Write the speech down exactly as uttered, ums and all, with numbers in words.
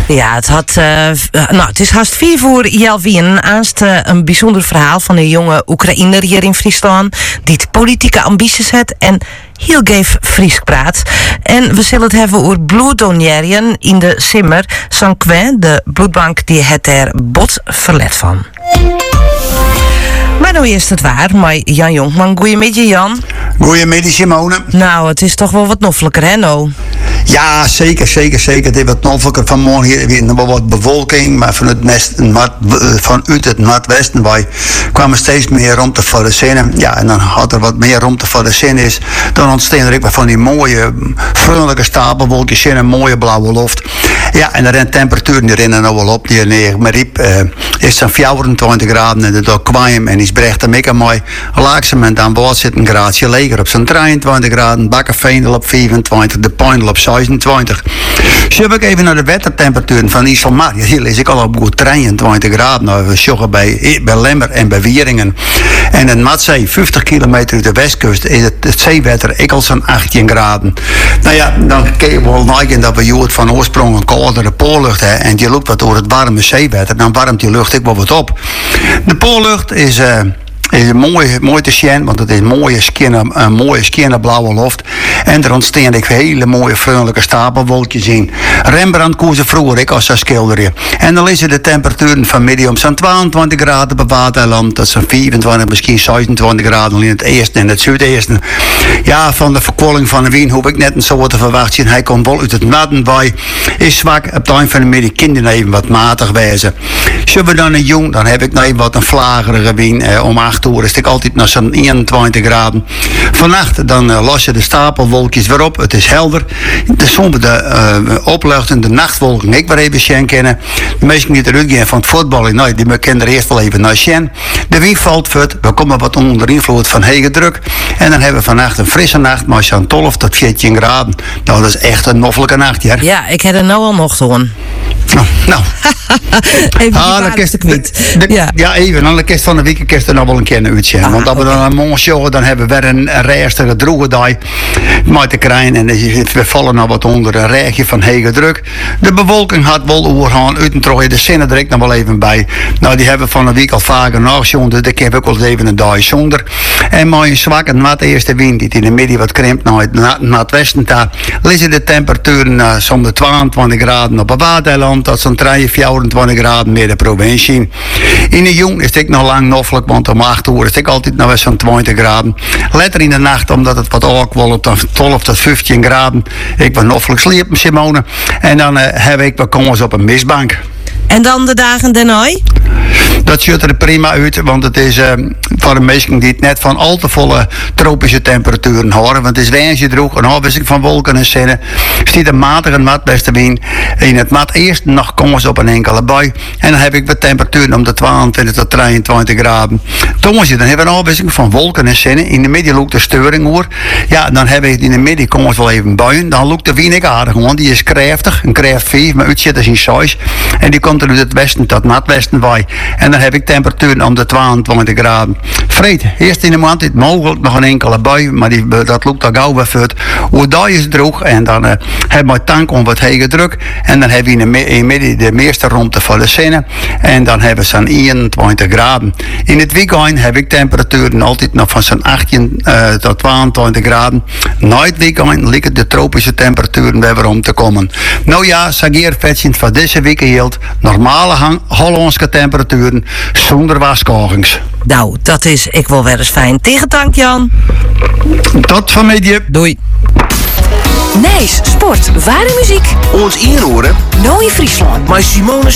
Ja, het, had, uh, nou, het is haast vier voor Jelvien. Aanst uh, een bijzonder verhaal van een jonge Oekraïner hier in Friesland. Die het politieke ambities heeft en heel geef Fries praat. En we zullen het hebben over bloeddoneren in de Simmer. Sanquin, de bloedbank die het er bot verlet van. Maar nou is het waar, maar Jan Jonkman. Goeiemiddag, Jan. Goeiemiddag, Simone. Nou, het is toch wel wat noffelijker, hè, nou? Ja, zeker, zeker, zeker. Het is wat noffelijker. Vanmorgen hier weer nog wel wat bewolking, maar vanuit, westen, vanuit het noordwesten wij kwamen steeds meer ruimte voor de zinnen. Ja, en dan had er wat meer ruimte voor de zin is, dan ontstaan er ook wat van die mooie, vriendelijke stapelwolkjes in een mooie blauwe lucht. Ja, en de temperaturen die rennen nou wel op. Die neer, maar riep, uh, is dan vierentwintig graden en de kwam en is brecht hem ik aan mij. Laakse en dan wordt zit een graadje leger op zo'n drieëntwintig graden, Bakkenveendel op vierentwintig, de Pijndel op zesentwintig. Zullen we even naar de weertemperaturen van IJsselmar. Ja, hier lees ik al op goed drieëntwintig graden. Nou, we joggen bij, bij Lemmer en bij Wieringen. En in Matzee, vijftig kilometer uit de westkust, is het, het zeewetter ik al zo'n achttien graden. Nou ja, dan kun je wel neigen dat we jood van oorsprong een koudere poollucht hebben. En die loopt wat door het warme zeewetter. Dan warmt die lucht ik wel wat op. De poollucht is... Uh, is mooi, mooi te zien, want het is een mooie, skinne, een mooie skinne blauwe lucht. En er ontstaan ik hele mooie, vriendelijke stapelwolkjes in. Rembrandt koos vroeger ik als dat schilderen. En dan is het de temperaturen van medium zo'n tweeëntwintig graden op Waterland. Dat zijn vierentwintig, misschien zesentwintig graden in het eerste en het zuidesten. Ja, van de verkoeling van de wien hoef ik net een soort te verwachten. Hij komt wel uit het midden bij. Is zwak, op het eind van de middag kinderen even wat matig wezen. Zullen we dan een jong, dan heb ik nog even wat een vlagerige wien eh, om acht uur is ik altijd naar zo'n eenentwintig graden. Vannacht dan uh, los je de stapelwolkjes weer op. Het is helder. De zon de uh, opluchtende nachtwolken ik weer even zien kennen. De meesten die eruit gaan van het voetballen, nou, die kennen er eerst wel even naar zien. De wind valt vet. We komen wat onder invloed van hege druk. En dan hebben we vannacht een frisse nacht, maar zo'n twaalf tot veertien graden. Nou, dat is echt een noffelijke nacht, ja. Ja, ik heb er nou al nog doen. Nou, nou. Even ah, de kist kwijt. Ja. ja, even. Dan de kist van de week kerst er nog wel een keer uitzien. Ah, want als we dan een mond showen, dan hebben we weer een, een reistige droege dag met te krijgen. En we vallen nog wat onder een rechtje van hege druk. De bewolking had wel overgaan. Uit en terug de zinnen er ik nog wel even bij. Nou, die hebben we van de week al vaker nagezonden. Dus ik heb ook wel even een dag zonder. En maar een zwakke nat eerste wind die in de midden wat krimpt naar het, naar, naar het westen daar. Liggen de temperaturen uh, zo'n de tweeëntwintig graden op het Waterland. Dat zo'n vierentwintig graden meer de provincie. In de jong is het nog lang noffelijk, want om acht uur is het altijd nog eens zo'n twintig graden. Later in de nacht, omdat het wat ook wel op twaalf tot vijftien graden. Ik ben noffelijk sliepen, Simone. En dan uh, heb ik wel kans op een mistbank. En dan de dagen daarna? Dat ziet er prima uit, want het is uh, voor de mensen die het net van al te volle tropische temperaturen horen. Want het is weinig droog, een afwisseling van wolken en zinnen. Stiet een matige matwestenwind. In het mat eerst nog kans op een enkele bui. En dan heb ik de temperaturen om de tweeëntwintig tot drieëntwintig graden. Thomas, dan hebben we een afwisseling van wolken en zinnen. In de midden loopt de steuring hoor. Ja, dan heb ik in de midden kans wel even buien. Dan loopt de wind aardig, want die is krachtig. Een kracht vier, maar uitzet is in zes. En die komt er uit het westen tot matwesten bij. En dan heb ik temperaturen om de tweeëntwintig graden. Vreed, eerst in de maand is mogelijk nog een enkele bui, maar die, dat loopt al gauw weer uit. Hoe daar is droog en dan uh, hebben we tank om wat hege druk. En dan hebben we in de, in midden de meeste ruimte voor de zinnen. En dan hebben we zo'n eenentwintig graden. In het weekend heb ik temperaturen altijd nog van zo'n achttien uh, tot tweeëntwintig graden. Na het weekend liggen de tropische temperaturen weer om te komen. Nou ja, sageervetsend van deze week hield normale Hollandse temperaturen zonder waaskogings. Nou, dat is ik wel weer eens fijn. Tegen dank, Jan. Tot vanmiddag. Doei. Nice, sport, ware muziek. Ons inroeren. Nooie Friesland. Maar Simone